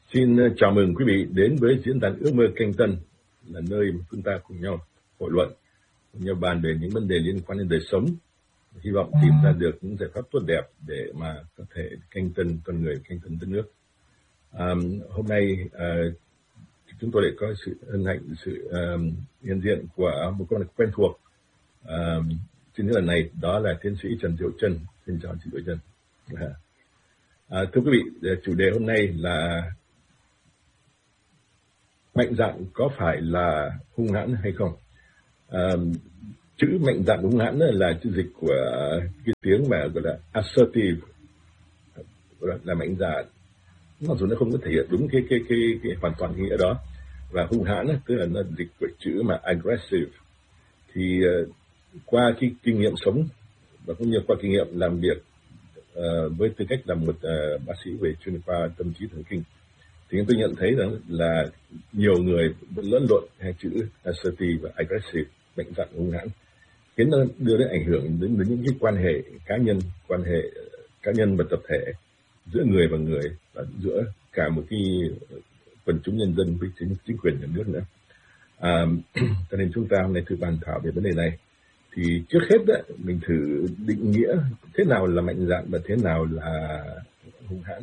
Xin chào mừng quý vị đến với diễn đàn Ước mơ Canh Tân, là nơi mà chúng ta cùng nhau hội luận, cùng nhau bàn về những vấn đề liên quan đến đời sống, hy vọng tìm ra được những giải pháp tốt đẹp để mà có thể canh tân con người, canh tân đất nước. Hôm nay chúng tôi lại có sự hân hạnh, sự hiện diện của một con quen thuộc trên lần này, đó là tiến sĩ Trần Diệu Trân. Xin chào chị Diệu Trân. Thưa quý vị, chủ đề hôm nay là mạnh dạn có phải là hung hãn hay không? Chữ mạnh dạn hung hãn là chữ dịch của cái tiếng mà gọi là assertive, gọi là mạnh dạn, mặc dù nó không có thể hiện đúng cái hoàn toàn nghĩa đó. Và hung hãn tức là nó dịch của chữ mà aggressive. Thì qua cái kinh nghiệm sống và cũng như qua kinh nghiệm làm việc với tư cách là một bác sĩ về chuyên khoa tâm trí thần kinh, thì tôi nhận thấy rằng là nhiều người vẫn lẫn lộn hai chữ assertive và aggressive, mạnh dạn hung hãn, khiến nó đưa đến ảnh hưởng đến những cái quan hệ cá nhân và tập thể giữa người và người, và giữa cả một cái quần chúng nhân dân với chính quyền nhà nước nữa. Cho nên chúng ta hôm nay thử bàn thảo về vấn đề này. Thì trước hết đó, mình thử định nghĩa thế nào là mạnh dạn và thế nào là hung hãn.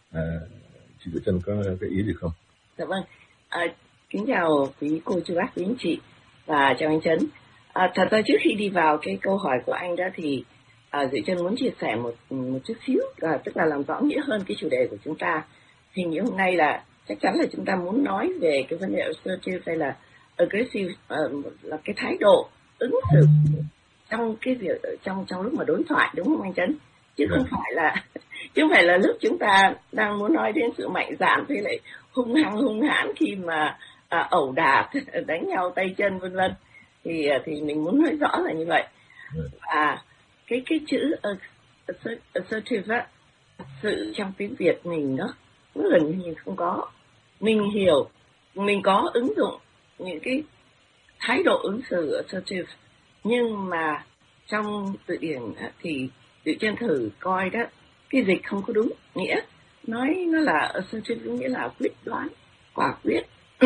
Chị Diệu Trân có cái ý gì không? Dạ vâng. Kính chào quý cô, chú bác, quý anh chị và chào anh Trấn. Thật ra trước khi đi vào cái câu hỏi của anh đó thì Diệu Trân muốn chia sẻ một chút xíu, tức là làm rõ nghĩa hơn cái chủ đề của chúng ta. Hình như hôm nay là chắc chắn là chúng ta muốn nói về cái vấn đề assertive hay là aggressive, là cái thái độ ứng xử trong cái việc trong lúc mà đối thoại, đúng không anh Trấn? Chứ không phải là lúc chúng ta đang muốn nói đến sự mạnh dạn với lại hung hãn khi mà ẩu đả, đánh nhau tay chân vân vân, thì mình muốn nói rõ là như vậy. Và cái chữ assertive á, sự trong tiếng Việt mình nó gần như không có. Mình hiểu, mình có ứng dụng những cái thái độ ứng xử assertive, nhưng mà trong từ điển thì Diệu Trân thử coi đó, cái dịch không có đúng nghĩa. Nói nó là assertive nghĩa là quyết đoán, quả quyết.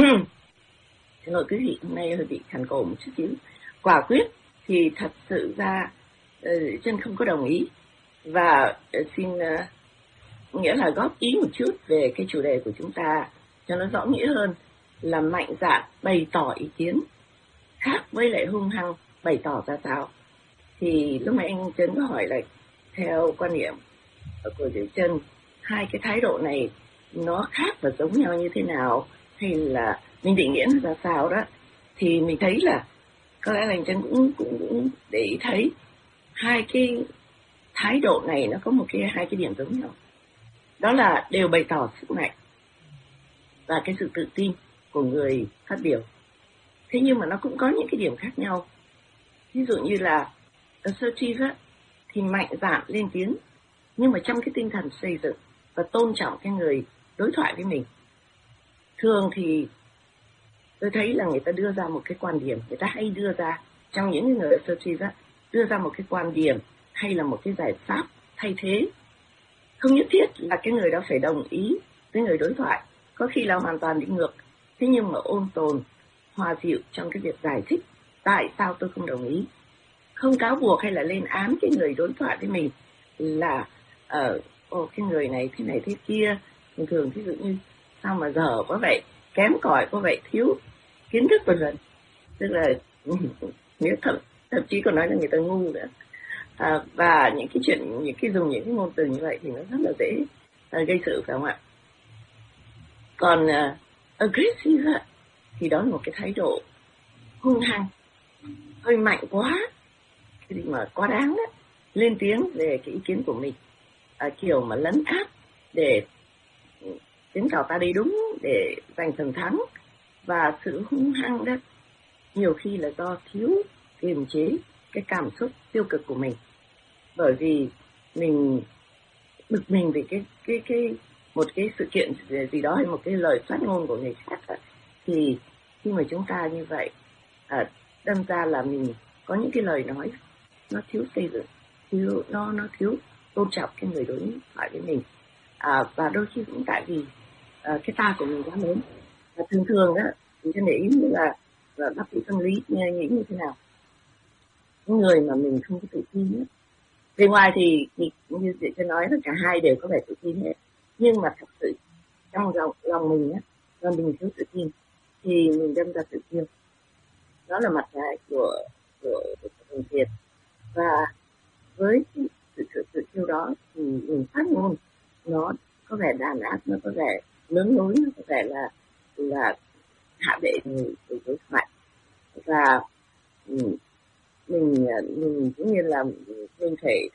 Xin lỗi quý vị, hôm nay hơi bị khàn cổ một chút xíu. Quả quyết thì thật sự ra Diệu Trân không có đồng ý, và xin nghĩa là góp ý một chút về cái chủ đề của chúng ta cho nó rõ nghĩa hơn, là mạnh dạn bày tỏ ý kiến, khác với lại hung hăng bày tỏ ra sao. Thì lúc nãy anh Trấn có hỏi là theo quan niệm của Diệu Trân, hai cái thái độ này nó khác và giống nhau như thế nào, hay là mình định nghĩa nó ra sao đó, thì mình thấy là có lẽ là anh Trân cũng để ý thấy hai cái thái độ này nó có hai cái điểm giống nhau, đó là đều bày tỏ sức mạnh và cái sự tự tin của người phát biểu. Thế nhưng mà nó cũng có những cái điểm khác nhau. Ví dụ như là assertive thì mạnh dạn lên tiếng, nhưng mà trong cái tinh thần xây dựng và tôn trọng cái người đối thoại với mình. Thường thì tôi thấy là người ta đưa ra một cái quan điểm, người ta hay đưa ra, trong những người assertive đưa ra một cái quan điểm hay là một cái giải pháp thay thế. Không nhất thiết là cái người đó phải đồng ý với người đối thoại, có khi là hoàn toàn đi ngược. Thế nhưng mà ôn tồn, hòa dịu trong cái việc giải thích tại sao tôi không đồng ý, không cáo buộc hay là lên án cái người đối thoại với mình là cái người này thế kia. Thường ví dụ như sao mà dở quá vậy, kém cỏi quá vậy, thiếu kiến thức vân vân, tức là nếu thậm chí còn nói là người ta ngu nữa. Và những cái chuyện, dùng những cái ngôn từ như vậy thì nó rất là dễ gây sự, phải không ạ? Còn aggressive thì đó là một cái thái độ hung hăng, hơi mạnh quá, cái gì mà quá đáng đó, lên tiếng về cái ý kiến của mình, kiểu mà lấn áp để chứng tỏ ta đi đúng, để giành phần thắng. Và sự hung hăng đó nhiều khi là do thiếu kiềm chế cái cảm xúc tiêu cực của mình, bởi vì mình bực mình vì một cái sự kiện gì đó hay một cái lời phát ngôn của người khác đó, thì khi mà chúng ta như vậy đâm ra là mình có những cái lời nói nó thiếu xây dựng, nó thiếu tôn trọng cái người đối thoại với mình. Và đôi khi cũng tại vì cái ta của mình quá lớn. Và thường thường đó mình cho để ý là bác sĩ tâm lý nghĩ như thế nào. Những người mà mình không có tự tin ấy, bên ngoài thì như chị cho nói là cả hai đều có vẻ tự tin hết, nhưng mà thật sự trong lòng mình á, là mình thiếu tự tin thì mình đâm ra tự kiêu. Đó là mặt trái của người Việt. Và với cái sự tự kiêu đó thì mình phát ngôn nó có vẻ đàn áp, nó có vẻ lớn lối, nó có vẻ là hạ bệ người đối thoại. Và mình cũng như là mình phải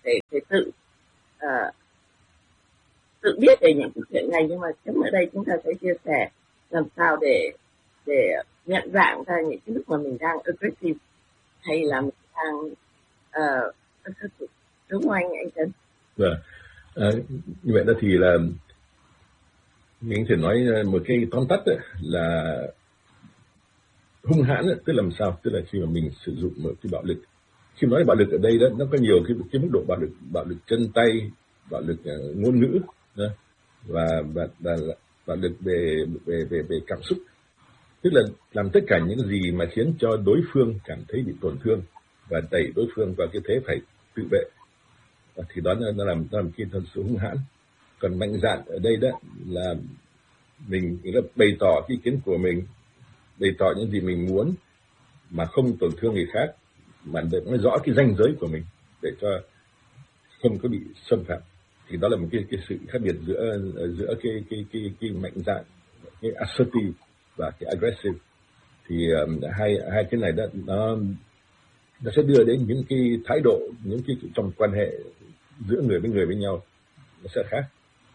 tự biết về những cái chuyện này, nhưng mà trong ở đây chúng ta sẽ chia sẻ làm sao để nhận dạng ra những cái lúc mà mình đang aggressive hay là mình đang assertive. Đúng không anh Trấn? Vâng. Như vậy đó thì là mình có thể nói một cái tóm tắt ấy, là hung hãn ấy, tức là làm sao, tức là khi mà mình sử dụng một cái bạo lực. Khi nói bạo lực ở đây đó, nó có nhiều cái mức độ bạo lực chân tay, bạo lực ngôn ngữ đó, và bạo lực về cảm xúc, tức là làm tất cả những gì mà khiến cho đối phương cảm thấy bị tổn thương và đẩy đối phương vào cái thế phải tự vệ. Và thì đó nó làm cái thật sự hung hãn. Còn mạnh dạn ở đây đó là mình là bày tỏ cái ý kiến của mình, bày tỏ những gì mình muốn mà không tổn thương người khác, mà để nói rõ cái ranh giới của mình để cho không có bị xâm phạm. Thì đó là một cái sự khác biệt giữa cái mạnh dạn, cái assertive và cái aggressive. Thì hai cái này đó nó sẽ đưa đến những cái thái độ, những cái trong quan hệ giữa người với nhau nó sẽ khác.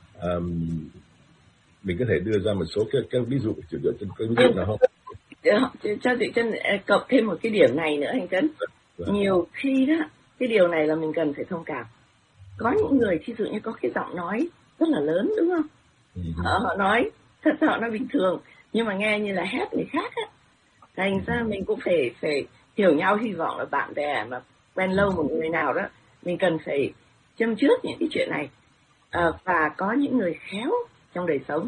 Mình có thể đưa ra một số cái ví dụ, có ví dụ nào không? Cho chị Trân cộng thêm một cái điểm này nữa anh Trấn. Nhiều khi đó cái điều này là mình cần phải thông cảm. Có những người thí dụ như có cái giọng nói rất là lớn, đúng không? Họ nói thật sự họ nói bình thường nhưng mà nghe như là hét người khác á. Thành ra mình cũng phải hiểu nhau. Hy vọng là bạn bè mà quen lâu một người nào đó, mình cần phải châm trước những cái chuyện này. Và có những người khéo trong đời sống,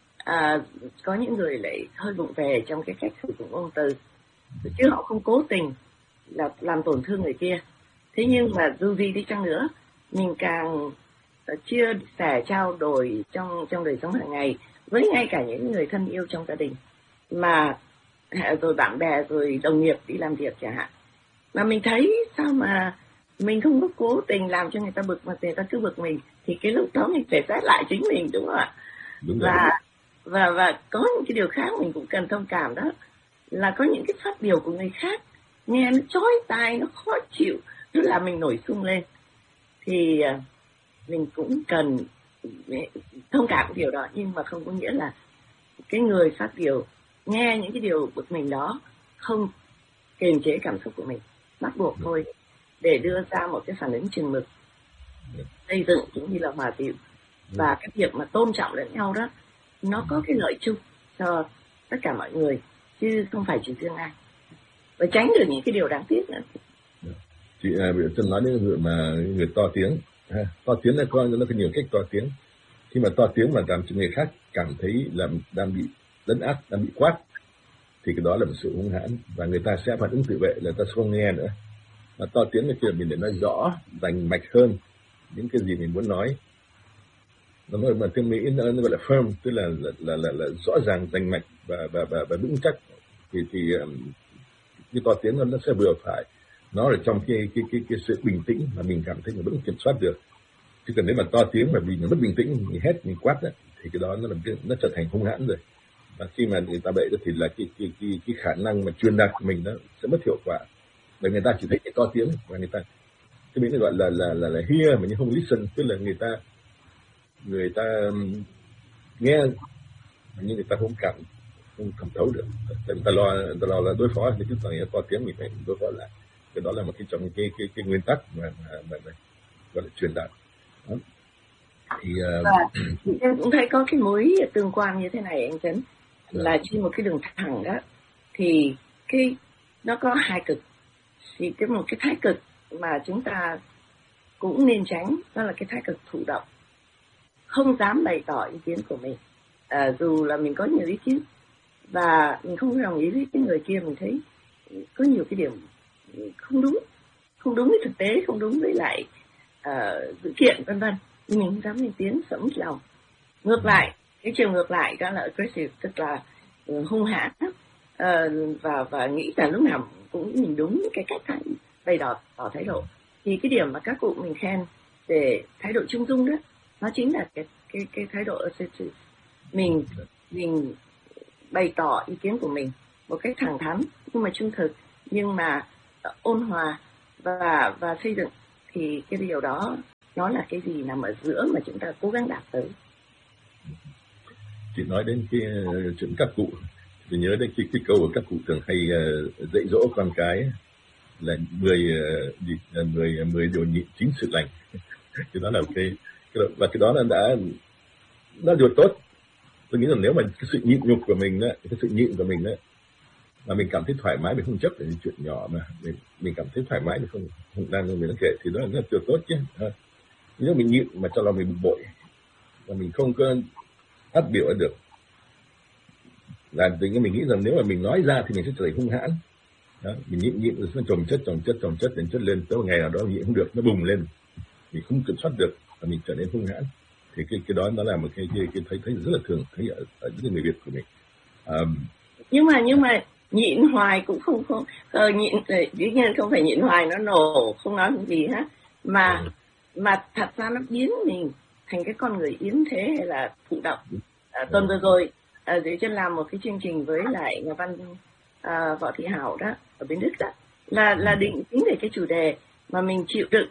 có những người lại hơi vụng về trong cái cách sử dụng ngôn từ, chứ họ không cố tình là làm tổn thương người kia. Thế nhưng mà dù gì đi chăng nữa, mình càng chia sẻ trao đổi trong đời sống hàng ngày với ngay cả những người thân yêu trong gia đình, mà rồi bạn bè, rồi đồng nghiệp đi làm việc chẳng hạn, mà mình thấy sao mà mình không có cố tình làm cho người ta bực mà người ta cứ bực mình, thì cái lúc đó mình phải xét lại chính mình, đúng không ạ? Đúng Và có những cái điều khác mình cũng cần thông cảm, đó là có những cái phát biểu của người khác nghe nó chói tai, nó khó chịu, nó làm mình nổi xung lên, thì mình cũng cần thông cảm điều đó, nhưng mà không có nghĩa là cái người phát biểu nghe những cái điều bực mình đó không kiềm chế cảm xúc của mình, bắt buộc thôi để đưa ra một cái phản ứng chừng mực, xây dựng cũng như là hòa dịu. Và cái việc mà tôn trọng lẫn nhau đó, nó có cái lợi chung cho tất cả mọi người chứ không phải chỉ riêng ai, và tránh được những cái điều đáng tiếc nữa. Chị Trân nói đến người mà người to tiếng, to tiếng là nó có nhiều cách to tiếng. Khi mà to tiếng mà làm cho người khác cảm thấy là đang bị lấn át, đang bị quát, thì cái đó là một sự hung hãn, và người ta sẽ phản ứng tự vệ, là ta không nghe nữa. Mà to tiếng là khi mình để nói rõ, rành mạch hơn những cái gì mình muốn nói. Nó mà tiếng Mỹ nó gọi là firm, tức là rõ ràng, rành mạch và vững chắc. Thì cái to tiếng nó sẽ vừa phải, nó là trong cái sự bình tĩnh mà mình cảm thấy mình vẫn kiểm soát được. Chứ cần nếu mà to tiếng mà mình mất bình tĩnh, mình hét, mình quát đó, thì cái đó nó trở thành hung hãn rồi. Và khi mà người ta vậy đó thì là cái khả năng mà truyền đạt của mình nó sẽ mất hiệu quả. Bởi người ta chỉ thấy cái to tiếng, và người ta cái mình gọi là hear mà nhưng không listen, tức là người ta nghe nhưng người ta không thẩm thấu được. Người ta lo là đối phó, thì cái thằng to tiếng mình phải đối phó lại. Cái đó là một cái trong cái nguyên tắc mà gọi là truyền đạt. Đó. Thì em cũng thấy có cái mối tương quan như thế này anh Trấn, là trên một cái đường thẳng đó thì nó có hai cực. Thì một cái thái cực mà chúng ta cũng nên tránh, đó là cái thái cực thụ động, không dám bày tỏ ý kiến của mình, dù là mình có nhiều ý kiến và mình không đồng ý với cái người kia, mình thấy có nhiều cái điểm không đúng với thực tế, không đúng với lại dữ kiện vân vân, nhưng mình không dám lên tiếng, sợ mất lòng. Ngược lại, cái chiều ngược lại đó là aggressive, tức là hung hãn, và nghĩ là lúc nào cũng mình đúng cái cách bày tỏ thái độ. Thì cái điểm mà các cụ mình khen về thái độ trung dung đó, nó chính là cái thái độ assertive. Mình bày tỏ ý kiến của mình một cách thẳng thắn nhưng mà trung thực, nhưng mà ôn hòa và xây dựng. Thì cái điều đó nó là cái gì nằm ở giữa mà chúng ta cố gắng đạt tới. Chị nói đến cái chuyện các cụ, tôi nhớ đến cái câu của các cụ thường hay dạy dỗ con cái là 10 điều nhịn chính sự lành. Thì đó là và cái đó là đã điều tốt. Tôi nghĩ rằng nếu mà cái sự nhịn nhục của mình đó, cái sự nhịn của mình đó, mà mình cảm thấy thoải mái, mình không chấp về những chuyện nhỏ mà mình cảm thấy thoải mái, mình không đang mình kể, thì đó là điều tốt chứ. Nếu mình nhịn mà cho lòng mình bực bội và mình không có phát biểu được, là tự nhiên mình nghĩ rằng nếu mà mình nói ra thì mình sẽ trở thành hung hãn. Đó, mình nhịn rồi nó chồng chất lên, tới một ngày nào đó nhịn không được, nó bùng lên, mình không kiểm soát được và mình trở nên hung hãn. Thì cái đó nó là một cái thấy rất là thường thấy ở những người Việt của mình. Nhưng mà nhịn hoài cũng không nhịn, dĩ nhiên không phải nhịn hoài nó nổ không nói gì hết, mà thật ra nó biến mình thành cái con người yếm thế hay là thụ động. Tuần vừa rồi Dưới Chân làm một cái chương trình với lại nhà văn Võ Thị Hảo đó ở bên Đức đó, là định chính về cái chủ đề mà mình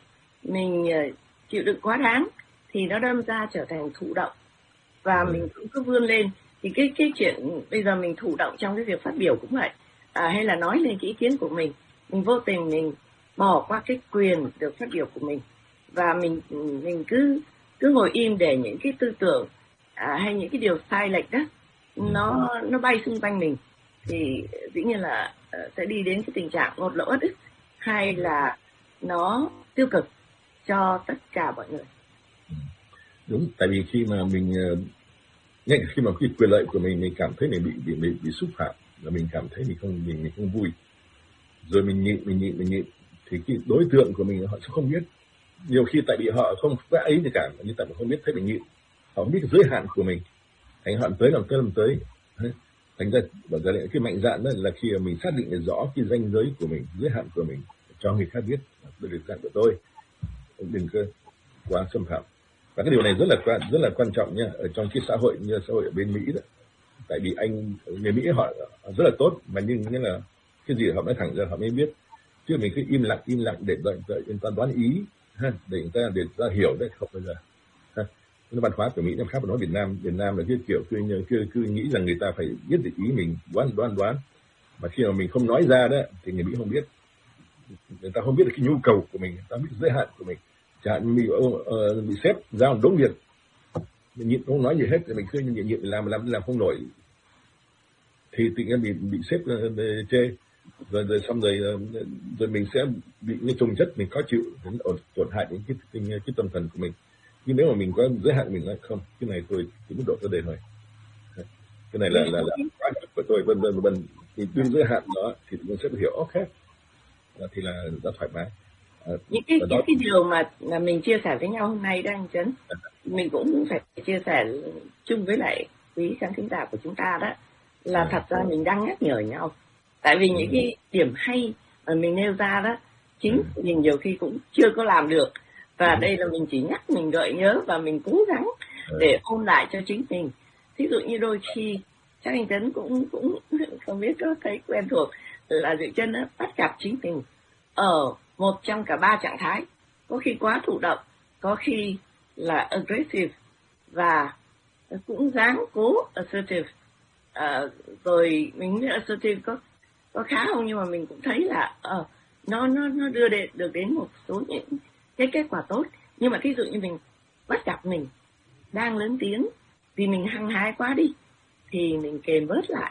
chịu đựng quá đáng thì nó đâm ra trở thành thụ động, và mình cũng cứ vươn lên. Thì cái chuyện bây giờ mình thụ động trong cái việc phát biểu cũng vậy, hay là nói lên cái ý kiến của mình vô tình mình bỏ qua cái quyền được phát biểu của mình, và mình cứ ngồi im để những cái tư tưởng hay những cái điều sai lệch đó nó bay xung quanh mình, thì dĩ nhiên là sẽ đi đến cái tình trạng ngột lỗ ức, hay là nó tiêu cực cho tất cả mọi người. Đúng, tại vì khi mà mình ngay khi mà cái quyền lợi của mình cảm thấy mình bị xúc phạm, là mình cảm thấy mình không vui, rồi mình nhịn thì cái đối tượng của mình họ sẽ không biết. Nhiều khi tại vì họ không có ấy gì cả, nhưng tại họ không biết thấy mình nhịn, họ không biết cái giới hạn của mình, thành họ làm tới. Thành ra cái mạnh dạn đó là khi mà mình xác định rõ cái ranh giới của mình, giới hạn của mình, cho người khác biết đây là giới hạn của tôi, đừng có quá xâm phạm. Và cái điều này rất là quan trọng nha, ở trong cái xã hội như xã hội ở bên Mỹ đó. Tại vì người Mỹ họ rất là tốt, mà nhưng là cái gì họ nói thẳng ra họ mới biết, chứ mình cứ im lặng để đợi người ta đoán ý, để người ta hiểu đấy, không bao giờ. Cái văn hóa của Mỹ nó khác với nói Việt Nam là cái kiểu cứ nghĩ rằng người ta phải biết được ý mình, đoán, mà khi mà mình không nói ra đó thì người Mỹ không biết, người ta không biết được cái nhu cầu của mình, người ta biết giới hạn của mình. Chẳng hạn mình bị sếp giao một đống việc, mình nhịn không nói gì hết, thì mình cứ nhịn làm không nổi, thì tự nhiên bị sếp chê, rồi xong rồi mình sẽ bị như trùng chất, mình khó chịu, tổn hại đến cái tâm thần của mình. Nhưng nếu mà mình có giới hạn, mình nói không, cái này tôi cái mức độ tôi để rồi, cái này là quá sức của tôi, vân vân, thì tuyên giới hạn đó thì mình sẽ hiểu ok, thì là rất thoải mái. Những cái điều mà mình chia sẻ với nhau hôm nay đó anh Trấn, mình cũng phải chia sẻ chung với lại quý khán thính giả của chúng ta đó, là thật ra mình đang nhắc nhở nhau. Tại vì những cái điểm hay mà mình nêu ra đó, chính mình nhiều khi cũng chưa có làm được, và đây là mình chỉ nhắc, mình gợi nhớ và mình cố gắng để ôn lại cho chính mình. Ví dụ như đôi khi chắc anh Trấn cũng không biết có thấy quen thuộc là Dự Chân bắt gặp chính mình ở một trong cả ba trạng thái, có khi quá thụ động, có khi là aggressive, và cũng dáng cố assertive. Rồi mình nghĩ assertive có khá không, nhưng mà mình cũng thấy là nó đưa được đến một số những cái kết quả tốt. Nhưng mà thí dụ như mình bắt gặp mình đang lớn tiếng vì mình hăng hái quá đi, thì mình kềm bớt lại,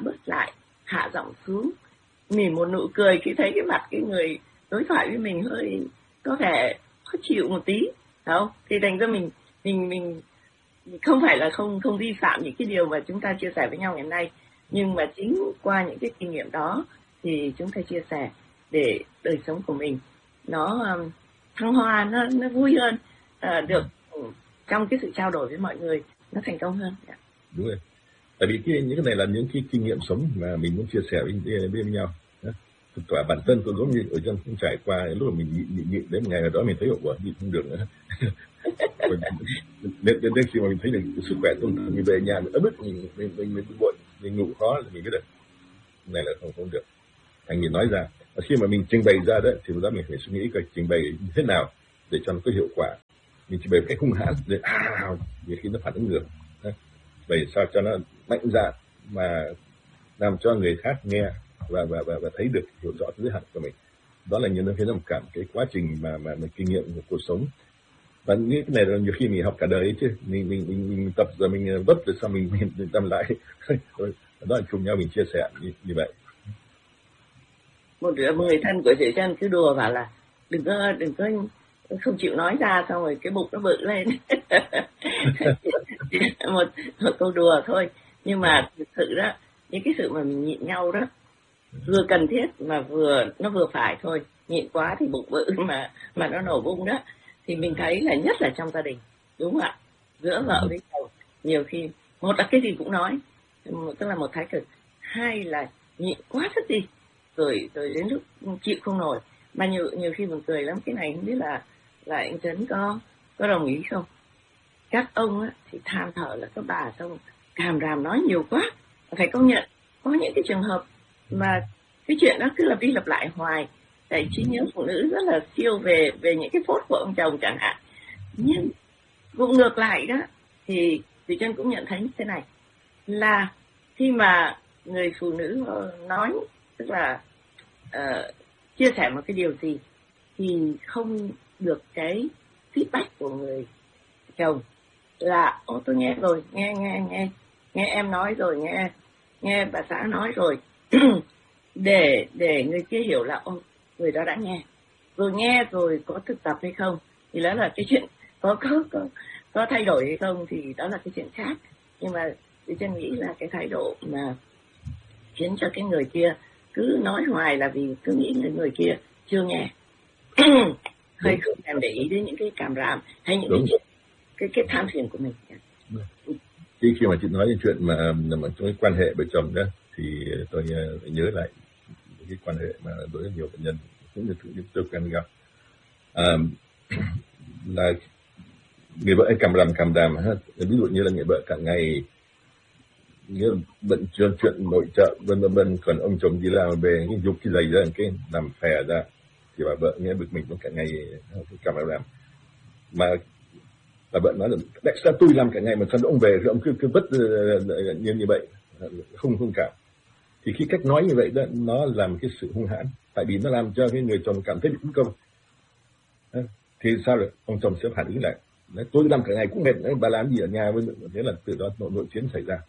hạ giọng xuống, mỉm một nụ cười khi thấy cái mặt cái người đối thoại với mình hơi có vẻ khó chịu một tí, không? Thì thành ra mình không phải là không vi phạm những cái điều mà chúng ta chia sẻ với nhau ngày hôm nay, nhưng mà chính qua những cái kinh nghiệm đó thì chúng ta chia sẻ để đời sống của mình nó thăng hoa, nó vui hơn, được trong cái sự trao đổi với mọi người nó thành công hơn. Đúng rồi. Tại vì những cái này là những cái kinh nghiệm sống mà mình muốn chia sẻ với nhau. Thực quả bản thân tôi giống như ở trong cũng trải qua lúc mà mình nhịn đến một ngày nào đó mình thấy quả nhịn không được nữa. Đến khi mà mình thấy được sức khỏe tốt, mình về nhà mình ấm ức, mình buồn, mình ngủ khó thì mình biết được này là không được. Thành mình nói ra, và khi mà mình trình bày ra đấy thì lúc đó mình phải suy nghĩ coi trình bày như thế nào để cho nó có hiệu quả. Mình trình bày một cách hung hãn để vì khi nó phản ứng ngược, vậy sao cho nó mạnh dạn mà làm cho người khác nghe và thấy được, hiểu rõ giới hạn của mình. Đó là những cái một cảm cái quá trình mà kinh nghiệm của cuộc sống. Và những cái này là nhiều khi mình học cả đời ấy chứ, mình tập rồi mình vấp rồi sau mình làm lại. Đó là cùng nhau mình chia sẻ như vậy. Một người thân của chị Trân cứ đùa bảo là đừng có không chịu nói ra, xong rồi cái bụng nó bự lên. một câu đùa thôi, nhưng mà thực sự đó, những cái sự mà mình nhịn nhau đó vừa cần thiết mà nó vừa phải thôi. Nhịn quá thì bụng bự mà nó nổ bung đó, thì mình thấy là nhất là trong gia đình, đúng không ạ? Giữa vợ với chồng nhiều khi một là cái gì cũng nói, tức là một thái cực, hai là nhịn quá sức đi, rồi đến lúc chịu không nổi. Mà nhiều khi mình cười lắm, cái này không biết là anh Trấn có đồng ý không? Các ông á, thì than thở là các bà xong càm ràm nói nhiều quá. Phải công nhận có những cái trường hợp mà cái chuyện đó cứ lặp đi lặp lại hoài. Tại trí nhớ phụ nữ rất là siêu về những cái phốt của ông chồng chẳng hạn. Nhưng cũng ngược lại đó, thì Thủy Trân cũng nhận thấy như thế này, là khi mà người phụ nữ nói, tức là chia sẻ một cái điều gì thì không được cái feedback của người chồng là tôi nghe rồi, nghe em nói rồi, nghe bà xã nói rồi. để người kia hiểu là người đó đã nghe rồi có thực tập hay không thì đó là cái chuyện, có thay đổi hay không thì đó là cái chuyện khác. Nhưng mà tôi chân nghĩ là cái thái độ mà khiến cho cái người kia cứ nói hoài là vì cứ nghĩ người kia chưa nghe, hay không thèm để ý đến những cái càm ràm hay những cái than phiền của mình. Khi mà chị nói những chuyện mà trong cái quan hệ vợ chồng đó thì tôi nhớ lại cái quan hệ mà đối với nhiều bệnh nhân cũng như tôi quen gặp, là người vợ càm ràm ha, ví dụ như là người vợ cả ngày như bận chuyện nội trợ vân, còn ông chồng đi làm về cái giục cái giày ra cái nằm phè ra thì bà vợ nghe bực mình cũng cả ngày càm ràm. Mà bà vợ nói là tại sao tôi làm cả ngày mà sao ông về thì ông cứ vất như vậy, không cảm. Thì khi cách nói như vậy đó, nó làm cái sự hung hãn, tại vì nó làm cho cái người chồng cảm thấy bị tấn công. Thì sao được, ông chồng sẽ phản ứng lại, tôi làm cả ngày cũng mệt, bà làm gì ở nhà với, thế là từ đó nội chiến xảy ra.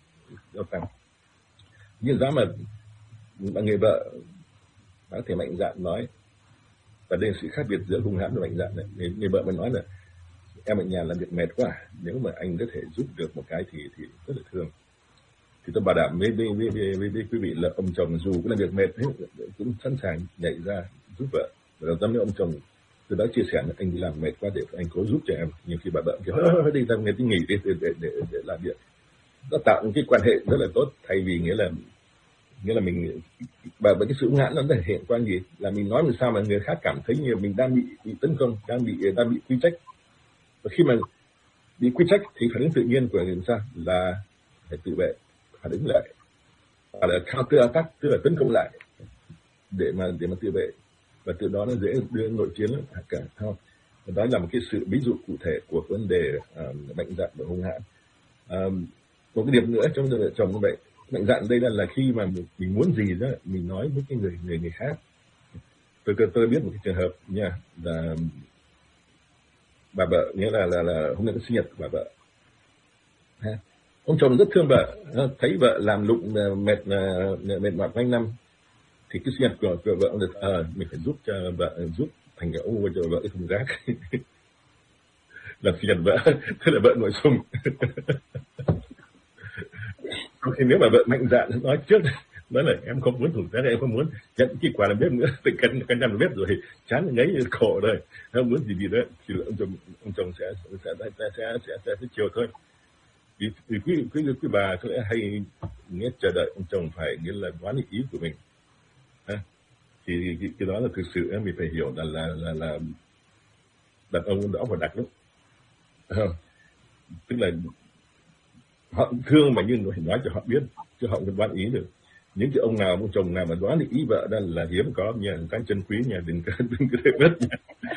Nhưng giá mà người vợ có thể mạnh dạn nói, và đây là sự khác biệt giữa hung hãn và mạnh dạn này. Người vợ mới nói là em ở nhà làm việc mệt quá, nếu mà anh có thể giúp được một cái thì rất là thương. Thì tôi bảo đảm với quý vị là ông chồng dù cũng làm việc mệt cũng sẵn sàng nhảy ra giúp vợ. Và đầu tiên ông chồng từ đó chia sẻ là anh đi làm mệt quá để anh cố giúp cho em. Nhiều khi bà vợ kiểu đi ra nghe tiếng nghỉ đi để làm việc. Nó tạo một cái quan hệ rất là tốt, thay vì nghĩa là mình và cái sự ngãn nó thể hiện qua gì là mình nói làm sao mà người khác cảm thấy như mình đang bị tấn công, đang bị quy trách. Và khi mà bị quy trách thì phản ứng tự nhiên của người sao là phải tự vệ, phản ứng lại, hoặc là counter attack, tức là tấn công lại để mà tự vệ, và từ đó nó dễ đưa nội chiến lắm cả không. Đó là một cái sự ví dụ cụ thể của vấn đề mạnh dạn và hung hãn. Một cái điểm nữa trong vợ chồng như vậy, mạnh dạn đây là khi mà mình muốn gì đó mình nói với cái người khác. Tôi biết một cái trường hợp nha, là bà vợ, nghĩa là hôm nay có sinh nhật của bà vợ. Ông chồng rất thương vợ, thấy vợ làm lụng mệt mỏi quanh năm, thì cái sinh nhật của vợ ông được mình phải giúp cho vợ, giúp thành cái ô cho vợ cái thùng rác. làm sinh nhật vợ, tức là vợ nội sung. Có khi nếu mà vợ mạnh dạn nói trước, nói là em không muốn thủ thế này, em không muốn nhận cái quà làm bếp nữa, tự cân làm bếp rồi chán ngấy khổ rồi, không muốn gì đó thì ông chồng sẽ chiều thôi. Vì quý bà có lẽ hay nghe chờ đợi ông chồng phải nghĩa là đoán ý của mình. Thì cái đó là thực sự mình phải hiểu là đàn ông đó phải đặt lắm. Tức là họ thương mà nhưng phải nói cho họ biết, chứ họ không đoán ý được. Những cái ông chồng nào mà đoán được ý vợ đó là hiếm có nha, cái chân quý nha, đừng có mất nha.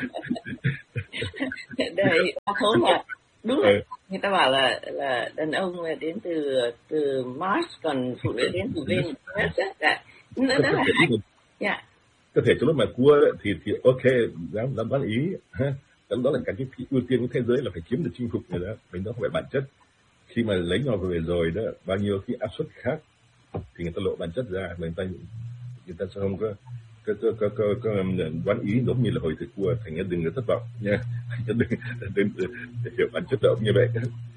Đây khốn là đúng là người ta bảo là đàn ông đến từ Mars, còn phụ nữ đến từ Venus. Nó rất là hay. Yeah. Có thể trong lúc mà cua thì ok, dám đoán ý ha. Đó là cái ưu tiên của thế giới là phải chiếm được chinh phục người đó, mình đó không phải bản chất. Khi mà lấy nhau về rồi đó, bao nhiêu cái áp suất khác thì người ta lộ bản chất ra, người ta sẽ không có đoán ý giống như là hồi thực cua, thành ra đừng có thất vọng nha. Đừng hiểu bản chất động như vậy.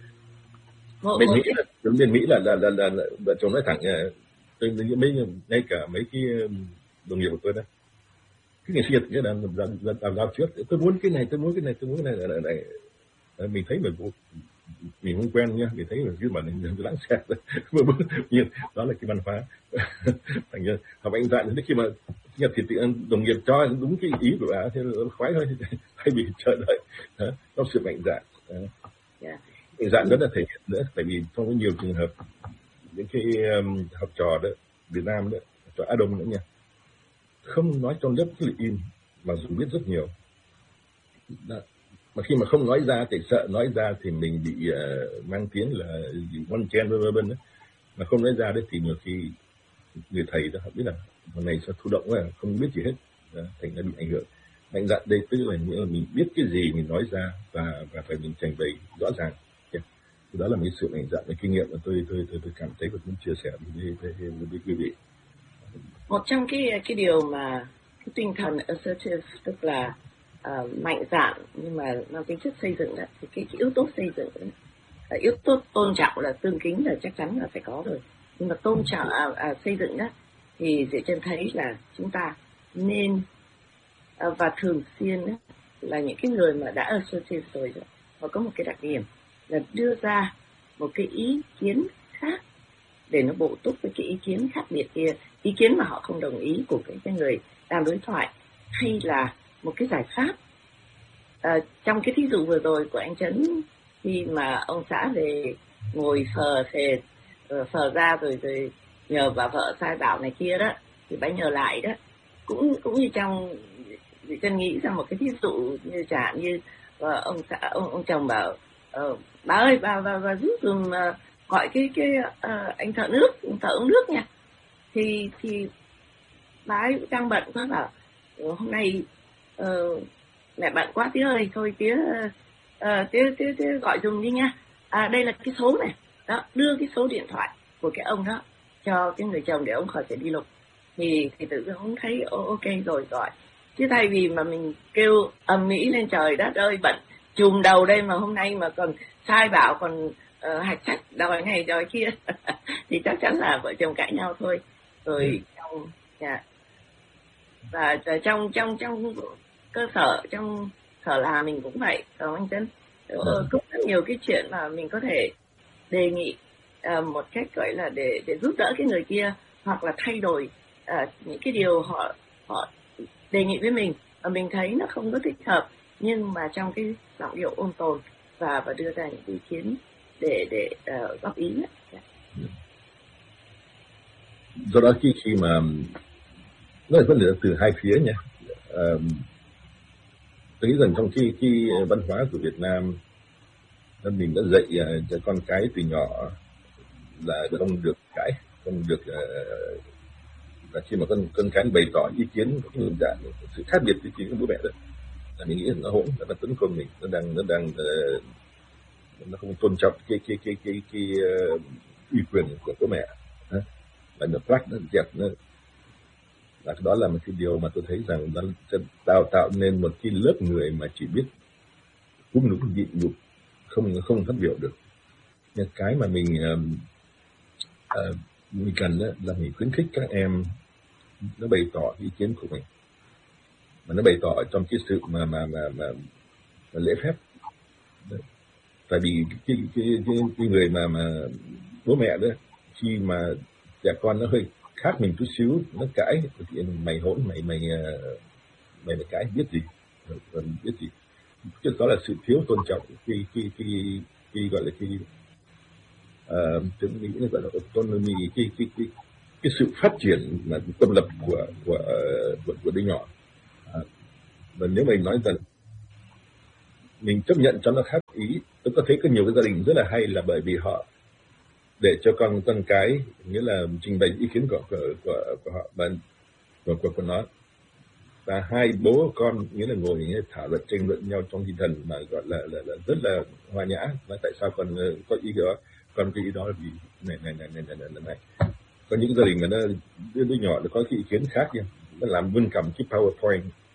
Bên Mỹ là vợ chồng nói thẳng, tôi ngay cả mấy cái đồng nghiệp của tôi đó, cái ngày sinh nhật cái là giao trước, tôi muốn cái này, tôi muốn cái này. Mình thấy mình không quen nha, mình thấy là cái bản này lãng xẹt nhưng đó là cái văn hóa. Thành ra học anh dạn đến khi mà sinh nhật thì đồng nghiệp cho đúng cái ý của bà, thế là khoái thôi, thay vì chờ đợi. Có sự mạnh dạn. Mạnh dạn rất là thể hiện nữa, tại vì trong nhiều trường hợp những cái học trò đó Việt Nam đó, trò Á Đông nữa nha, không nói trong lớp cái in mà dù biết rất nhiều đó. Mà khi mà không nói ra thì sợ nói ra thì mình bị mang tiếng là bon chen vân vân, mà không nói ra đấy thì nhiều khi người thầy đó họ biết là hôm nay sẽ thụ động quá, không biết gì hết đó, thành ra bị ảnh hưởng. Mạnh dạn đây tức là mình biết cái gì mình nói ra và phải mình trình bày rõ ràng. Đó là một sự mạnh dạn, cái kinh nghiệm mà tôi cảm thấy và muốn chia sẻ với quý vị. Một trong cái điều mà cái tinh thần assertive, tức là mạnh dạn nhưng mà mang tính chất xây dựng đó, thì cái yếu tố xây dựng đó, yếu tố tôn trọng là tương kính là chắc chắn là phải có rồi, nhưng mà tôn trọng xây dựng đó thì Diệu Chân thấy là chúng ta nên và thường xuyên đó, là những cái người mà đã assertive rồi đó, họ có một cái đặc điểm là đưa ra một cái ý kiến khác để nó bổ túc với cái ý kiến khác biệt kia, ý kiến mà họ không đồng ý của cái người đang đối thoại, hay là một cái giải pháp. Trong cái thí dụ vừa rồi của anh Trấn, khi mà ông xã về ngồi sờ ra rồi nhờ bà vợ sai bảo này kia đó, thì bà nhờ lại đó, cũng như trong Diệu Chân nghĩ ra một cái thí dụ như chẳng như ông chồng bảo bà ơi bà giúp dùm gọi cái anh thợ uống nước nha, thì bà ấy đang bận quá, bảo hôm nay mẹ bận quá tía ơi, thôi tía gọi dùm đi nha, đây là cái số này đó, đưa cái số điện thoại của cái ông đó cho cái người chồng để ông khỏi phải đi lục, thì tự dưng ông thấy ok rồi gọi, chứ thay vì mà mình kêu ầm ĩ lên trời đất ơi bận chùm đầu đây mà hôm nay mà còn sai bảo, còn hạch sách đòi này đòi kia thì chắc chắn là vợ chồng cãi nhau thôi. Rồi và trong cơ sở, trong sở làm mình cũng vậy, anh Trấn, cũng rất nhiều cái chuyện mà mình có thể đề nghị một cách gọi là để giúp đỡ cái người kia, hoặc là thay đổi những cái điều họ đề nghị với mình và mình thấy nó không có thích hợp, nhưng mà trong cái giọng điệu ôn tồn và đưa ra những ý kiến để góp ý. Do đó khi mà nó là vấn đề từ hai phía nha, tôi nghĩ rằng trong cái văn hóa của Việt Nam mình đã dạy cho con cái từ nhỏ là không được cãi, không được và khi mà con cái bày tỏ ý kiến có sự khác biệt với ý kiến của bố mẹ đó, là mình nghĩ là nó hỗn, là nó tấn công mình, nó không tôn trọng cái uy quyền của bố mẹ, và nó plug, nó dẹp nó. Và đó là một cái điều mà tôi thấy rằng nó sẽ tạo nên một cái lớp người mà chỉ biết cũng đúng nhịn nhục, không phát biểu được. Nhưng cái mà mình cần đó là mình khuyến khích các em nó bày tỏ ý kiến của mình, mà nó bày tỏ trong cái sự mà lễ phép. Đấy. Tại vì cái người mà bố mẹ đó, khi mà trẻ con nó hơi khác mình chút xíu, nó cãi thì mày hỗn, mày cãi biết gì, rồi biết gì. Cái đó là sự thiếu tôn trọng, khi gọi là tiếng Mỹ nó gọi là autonomy, cái sự phát triển mà tâm lập của đứa nhỏ. Và nếu mình nói rằng mình chấp nhận cho nó khác ý, tôi có thấy có nhiều cái gia đình rất là hay là bởi vì họ để cho con cái, nghĩa là trình bày ý kiến của họ của nó, và hai bố con nghĩa là ngồi thảo luận tranh luận nhau trong tinh thần mà gọi là rất là hòa nhã. Và tại sao con có ý đó, con cái ý đó là vì này. Có những gia đình mà đứa nhỏ nó có cái ý kiến khác nha, nó làm vươn cầm cái PowerPoint